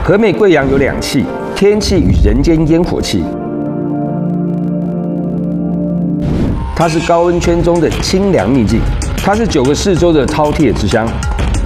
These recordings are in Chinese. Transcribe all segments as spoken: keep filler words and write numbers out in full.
和美贵阳有两气，天气与人间烟火气。它是高温圈中的清凉秘境，它是九个市州的饕餮之乡。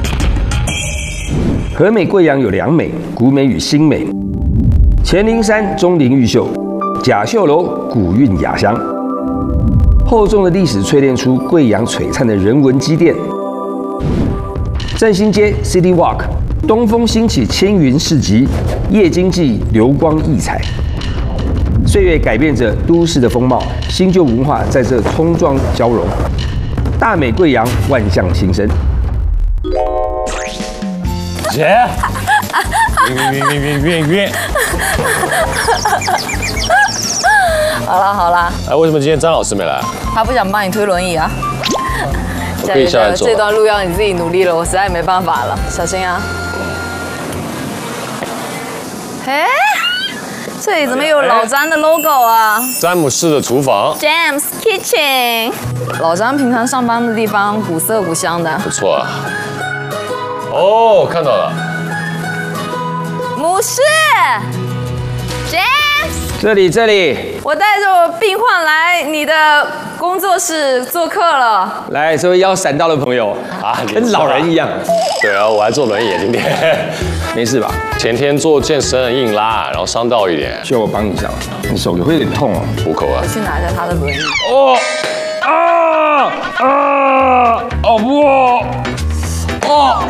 和美贵阳有两美，古美与新美。乾陵山钟灵毓秀，甲秀楼古韵雅香。厚重的历史淬炼出贵阳璀璨的人文积淀。振兴街 City Walk， 东风兴起青云市集，夜经济流光溢彩。岁月改变着都市的风貌，新旧文化在这冲撞交融。大美贵阳，万象新生。 姐，晕晕晕晕晕晕。 好了好了， 哎，为什么今天张老师没来？ 他不想帮你推轮椅啊。 我可以下来走。 这段路要你自己努力了，我实在没办法了，小心啊。哎，这里怎么有老詹的 logo 啊？ 詹姆士的厨房 James Kitchen。老詹平常上班的地方古色古香的， 不错啊。哦，看到了。 母狮 ，James。 这里这里， 我带着我病患来你的工作室做客了。 来，这位腰闪到的朋友啊，跟老人一样。 对啊，我还坐轮椅今天。 没事吧？ 前天做健身硬拉，然后伤到一点。 需要我帮你一下吗？你手会有点痛哦。 虎口啊。 我去拿一下他的轮椅。 哦啊啊！哦不哦哦。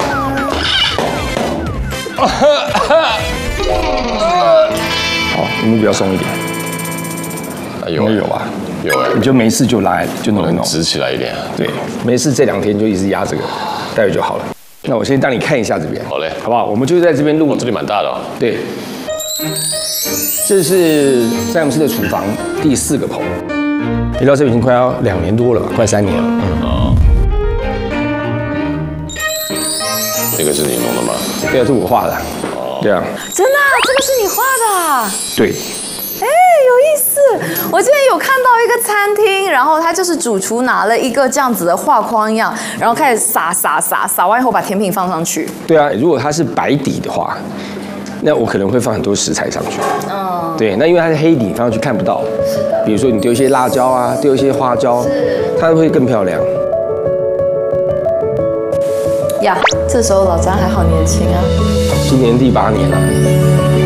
好，你们比较松一点。 有有啊， 有哎。 你就没事就拉，就弄一弄， 直起来一点。 对，没事这两天就一直压这个，待会就好了。那我先带你看一下这边， 好嘞， 好不好？我们就在这边录。 这里蛮大的哦。 对，这是詹姆斯的厨房第四个棚。你到这边已经快要两年多了吧，快三年了。嗯。哦。 这个是你弄的吗？ 对啊，是我画的。哦。对啊。 真的、啊，这个是你画的、啊？ 对。 哎，有意思！我之前有看到一个餐厅，然后他就是主厨拿了一个这样子的画框一样，然后开始撒撒撒，撒完以后把甜品放上去。 对啊，如果它是白底的话，那我可能会放很多食材上去。嗯。对，那因为它是黑底，放上去看不到。是的。比如说你丢一些辣椒啊，丢一些花椒，它会更漂亮。 呀，这时候老张还好年轻啊。 今年第八年了。